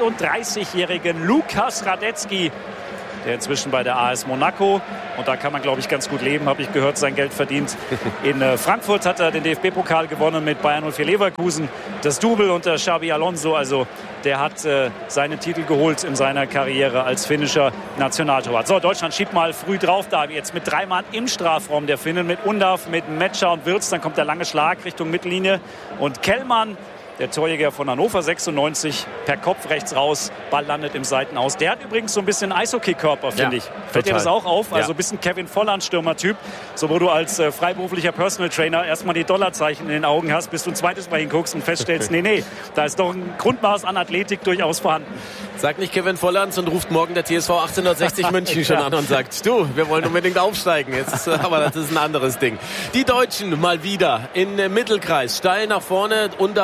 36-jährigen Lukas Radetzky, der inzwischen bei der AS Monaco, und da kann man, glaube ich, ganz gut leben, habe ich gehört, sein Geld verdient. In Frankfurt hat er den DFB-Pokal gewonnen mit Bayern 04 Leverkusen, das Double unter Xabi Alonso. Also der hat seine Titel geholt in seiner Karriere als finnischer Nationaltorwart. So, Deutschland schiebt mal früh drauf, da jetzt mit 3 Mann im Strafraum der Finnen, mit Undav, mit Metscher und Wirtz. Dann kommt der lange Schlag Richtung Mittellinie und Kellmann, der Torjäger von Hannover 96, per Kopf rechts raus, Ball landet im Seitenaus. Der hat übrigens so ein bisschen Eishockey-Körper, finde ich. Fällt dir das auch auf? Also ein bisschen Kevin Volland-Stürmer-Typ. So, wo du als freiberuflicher Personal Trainer erstmal die Dollarzeichen in den Augen hast, bis du ein zweites Mal hinguckst und feststellst, nee, da ist doch ein Grundmaß an Athletik durchaus vorhanden. Sagt nicht Kevin Volland und ruft morgen der TSV 1860 München schon an und sagt, du, wir wollen unbedingt aufsteigen. Aber das ist ein anderes Ding. Die Deutschen mal wieder in Mittelkreis, steil nach vorne. Undav rutscht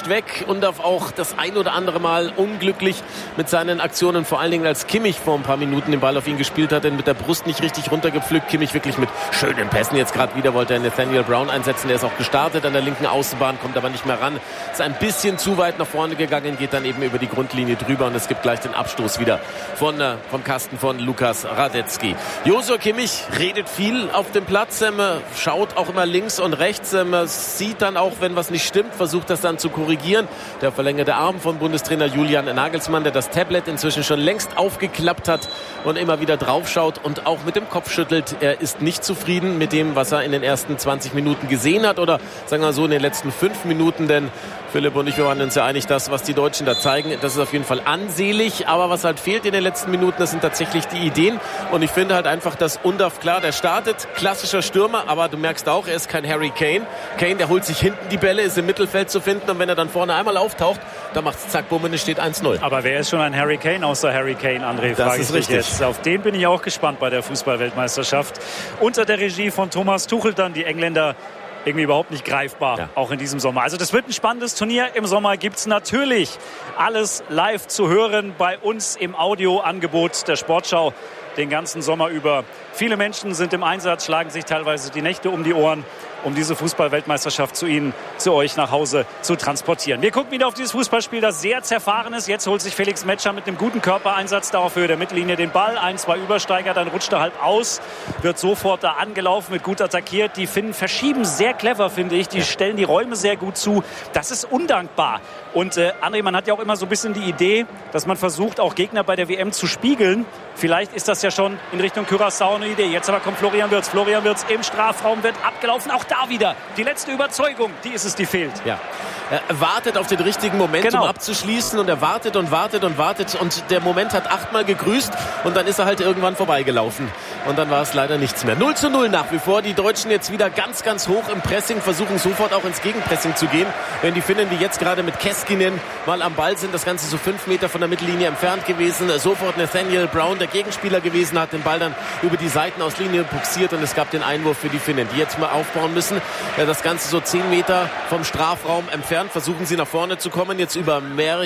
weg und auch das ein oder andere Mal unglücklich mit seinen Aktionen, vor allen Dingen als Kimmich vor ein paar Minuten den Ball auf ihn gespielt hat, denn mit der Brust nicht richtig runtergepflückt. Kimmich wirklich mit schönen Pässen. Jetzt gerade wieder wollte er Nathaniel Brown einsetzen. Der ist auch gestartet an der linken Außenbahn, kommt aber nicht mehr ran. Ist ein bisschen zu weit nach vorne gegangen, geht dann eben über die Grundlinie drüber und es gibt gleich den Abstoß wieder vom Kasten von Lukas Radetzky. Joshua Kimmich redet viel auf dem Platz, schaut auch immer links und rechts, sieht dann auch, wenn was nicht stimmt, versucht das dann zu korrigieren. Der verlängerte Arm von Bundestrainer Julian Nagelsmann, der das Tablet inzwischen schon längst aufgeklappt hat und immer wieder draufschaut und auch mit dem Kopf schüttelt. Er ist nicht zufrieden mit dem, was er in den ersten 20 Minuten gesehen hat oder sagen wir so in den letzten 5 Minuten, denn Philipp und ich, wir waren uns ja einig, das, was die Deutschen da zeigen, das ist auf jeden Fall ansehlich, aber was halt fehlt in den letzten Minuten, das sind tatsächlich die Ideen und ich finde halt einfach, dass Undav, klar, der startet, klassischer Stürmer, aber du merkst auch, er ist kein Harry Kane. Kane, der holt sich hinten die Bälle, ist im Mittelfeld zu finden und wenn er dann vorne einmal auftaucht, dann macht es zack, bumm und es steht 1-0. Aber wer ist schon ein Harry Kane außer Harry Kane, André? Das ist richtig. Jetzt. Auf den bin ich auch gespannt bei der Fußball-Weltmeisterschaft. Unter der Regie von Thomas Tuchel dann die Engländer irgendwie überhaupt nicht greifbar, auch in diesem Sommer. Also das wird ein spannendes Turnier. Im Sommer gibt es natürlich alles live zu hören bei uns im Audioangebot der Sportschau den ganzen Sommer über. Viele Menschen sind im Einsatz, schlagen sich teilweise die Nächte um die Ohren, um diese Fußball-Weltmeisterschaft zu euch nach Hause zu transportieren. Wir gucken wieder auf dieses Fußballspiel, das sehr zerfahren ist. Jetzt holt sich Felix Metscher mit einem guten Körpereinsatz da auf Höhe der Mittellinie den Ball. 1-2 Übersteiger, dann rutscht er halb aus, wird sofort da angelaufen, wird gut attackiert. Die Finnen verschieben sehr clever, finde ich. Die stellen die Räume sehr gut zu. Das ist undankbar. Und André, man hat ja auch immer so ein bisschen die Idee, dass man versucht, auch Gegner bei der WM zu spiegeln. Vielleicht ist das ja schon in Richtung Curaçao eine Idee. Jetzt aber kommt Florian Wirtz. Florian Wirtz im Strafraum wird abgelaufen. Auch da wieder die letzte Überzeugung, die ist es, die fehlt. Ja. Er wartet auf den richtigen Moment, um abzuschließen und er wartet und wartet und wartet und der Moment hat 8-mal gegrüßt und dann ist er halt irgendwann vorbeigelaufen und dann war es leider nichts mehr. 0-0 nach wie vor. Die Deutschen jetzt wieder ganz, ganz hoch im Pressing, versuchen sofort auch ins Gegenpressing zu gehen. Wenn die Finnen, wie jetzt gerade mit Keskinen, mal am Ball sind, das Ganze so 5 Meter von der Mittellinie entfernt gewesen, sofort Nathaniel Brown, der Gegenspieler gewesen, hat den Ball dann über die Seitenauslinie buxiert und es gab den Einwurf für die Finnen, die jetzt mal aufbauen müssen. Das Ganze so 10 Meter vom Strafraum entfernt. Versuchen sie nach vorne zu kommen, jetzt über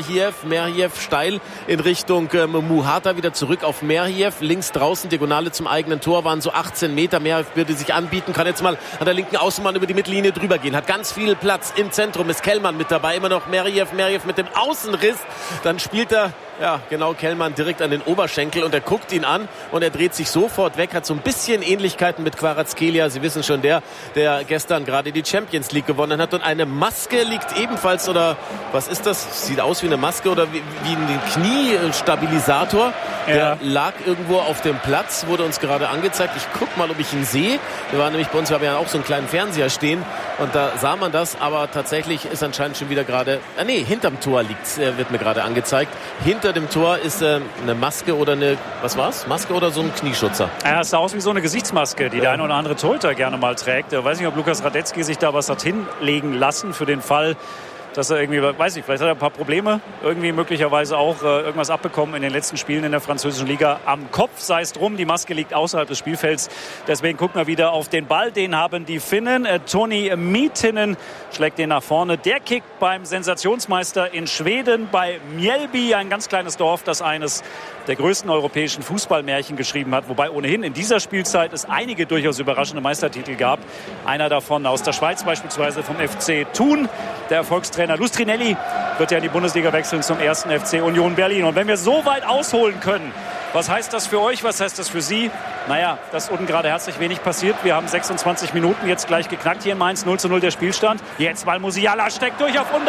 Merhiev steil in Richtung Muhata, wieder zurück auf Merhiev, links draußen, Diagonale zum eigenen Tor, waren so 18 Meter, Merhiev würde sich anbieten, kann jetzt mal an der linken Außenbahn über die Mittellinie drüber gehen, hat ganz viel Platz, im Zentrum ist Kellmann mit dabei, immer noch Merhiev mit dem Außenriss, dann spielt er Kellmann direkt an den Oberschenkel und er guckt ihn an und er dreht sich sofort weg, hat so ein bisschen Ähnlichkeiten mit Kvaratskhelia, Sie wissen schon, der gestern gerade die Champions League gewonnen hat und eine Maske liegt ebenfalls, oder was ist das? Sieht aus wie eine Maske oder wie ein Kniestabilisator, der lag irgendwo auf dem Platz, wurde uns gerade angezeigt, ich guck mal, ob ich ihn sehe, wir waren nämlich bei uns, wir haben ja auch so einen kleinen Fernseher stehen und da sah man das, aber tatsächlich ist anscheinend schon wieder gerade, hinterm Tor liegt, wird mir gerade angezeigt, hinter dem Tor ist eine Maske oder was war's? Maske oder so ein Knieschutzer? Ja, es sah aus wie so eine Gesichtsmaske, die der eine oder andere Torhüter gerne mal trägt. Ich weiß nicht, ob Lukas Radetzky sich da was hat hinlegen lassen für den Fall, dass er irgendwie, weiß ich, vielleicht hat er ein paar Probleme, irgendwie möglicherweise auch irgendwas abbekommen in den letzten Spielen in der französischen Liga am Kopf, sei es drum, die Maske liegt außerhalb des Spielfelds, deswegen gucken wir wieder auf den Ball, den haben die Finnen, Toni Miettinen schlägt den nach vorne, der kickt beim Sensationsmeister in Schweden, bei Mjällby, ein ganz kleines Dorf, das eines der größten europäischen Fußballmärchen geschrieben hat, wobei ohnehin in dieser Spielzeit es einige durchaus überraschende Meistertitel gab, einer davon aus der Schweiz beispielsweise vom FC Thun, der Erfolgstrainer Lustrinelli wird ja in die Bundesliga wechseln zum ersten FC Union Berlin. Und wenn wir so weit ausholen können, was heißt das für euch, was heißt das für Sie? Naja, dass unten gerade herzlich wenig passiert. Wir haben 26 Minuten jetzt gleich geknackt hier in Mainz, 0-0 der Spielstand. Jetzt mal Musiala steckt durch auf Undav.